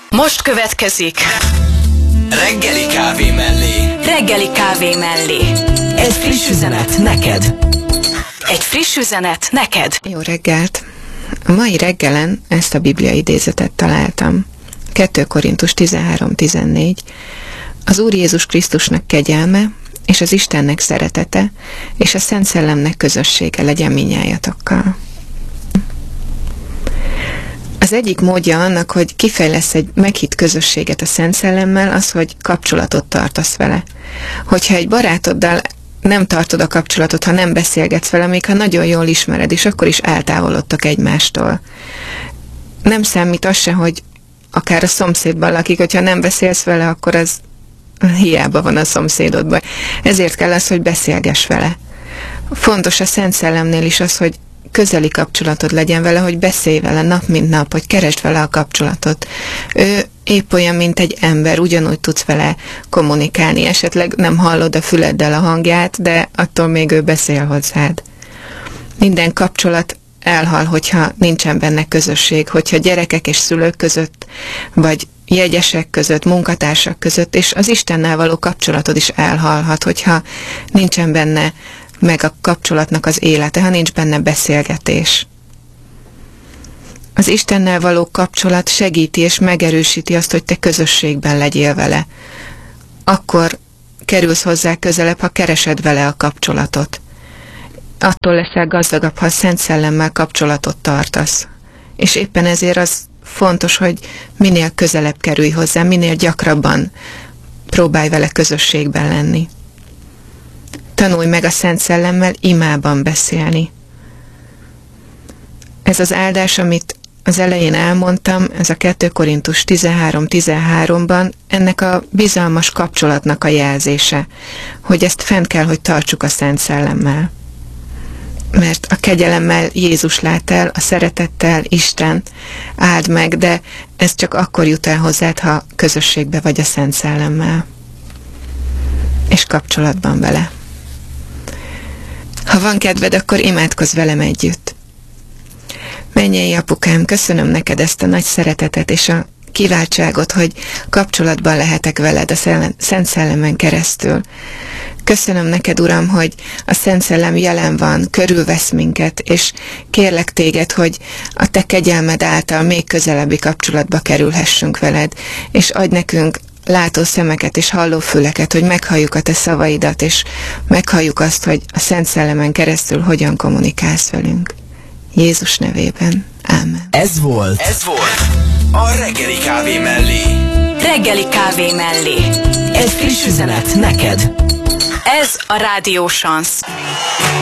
Most következik Reggeli kávé mellé. Reggeli kávé mellé. Egy friss üzenet neked. Egy friss üzenet neked. Jó reggelt! A mai reggelen ezt a Biblia idézetet találtam. 2 Korintus 13-14. Az Úr Jézus Krisztusnak kegyelme, és az Istennek szeretete, és a Szent Szellemnek közössége legyen mindnyájatokkal. Az egyik módja annak, hogy kifejlesz egy meghitt közösséget a Szent Szellemmel, az, hogy kapcsolatot tartasz vele. Hogyha egy barátoddal nem tartod a kapcsolatot, ha nem beszélgetsz vele, még ha nagyon jól ismered, és akkor is eltávolodtak egymástól. Nem számít az se, hogy akár a szomszédban lakik, hogyha nem beszélsz vele, akkor az hiába van a szomszédodban. Ezért kell az, hogy beszélgess vele. Fontos a Szent Szellemnél is az, hogy közeli kapcsolatod legyen vele, hogy beszélj vele nap mint nap, hogy keresd vele a kapcsolatot. Ő épp olyan, mint egy ember, ugyanúgy tudsz vele kommunikálni. Esetleg nem hallod a füleddel a hangját, de attól még ő beszél hozzád. Minden kapcsolat elhal, hogyha nincsen benne közösség, hogyha gyerekek és szülők között, vagy jegyesek között, munkatársak között, és az Istennel való kapcsolatod is elhalhat, hogyha nincsen benne meg a kapcsolatnak az élete, ha nincs benne beszélgetés. Az Istennel való kapcsolat segíti és megerősíti azt, hogy te közösségben legyél vele. Akkor kerülsz hozzá közelebb, ha keresed vele a kapcsolatot. Attól leszel gazdagabb, ha a Szent Szellemmel kapcsolatot tartasz. És éppen ezért az fontos, hogy minél közelebb kerülj hozzá, minél gyakrabban próbálj vele közösségben lenni. Tanulj meg a Szent Szellemmel imában beszélni. Ez az áldás, amit az elején elmondtam, ez a 2 Korintus 13-13-ban, ennek a bizalmas kapcsolatnak a jelzése, hogy ezt fent kell, hogy tartsuk a Szent Szellemmel. Mert a kegyelemmel Jézus lát el, a szeretettel Isten áld meg, de ez csak akkor jut el hozzád, ha közösségbe vagy a Szent Szellemmel. És kapcsolatban vele. Ha van kedved, akkor imádkozz velem együtt. Mennyei Apukám, köszönöm neked ezt a nagy szeretetet és a kiváltságot, hogy kapcsolatban lehetek veled a Szent Szellemen keresztül. Köszönöm neked, Uram, hogy a Szent Szellem jelen van, körülvesz minket, és kérlek téged, hogy a te kegyelmed által még közelebbi kapcsolatba kerülhessünk veled, és adj nekünk látó szemeket és halló füleket, hogy meghalljuk a te szavaidat, és meghalljuk azt, hogy a Szent Szellemen keresztül hogyan kommunikálsz velünk. Jézus nevében. Ámen. Ez volt a Reggeli kávé mellé. Reggeli kávé mellé. Egy friss üzenet neked. Ez a Rádió Sansz.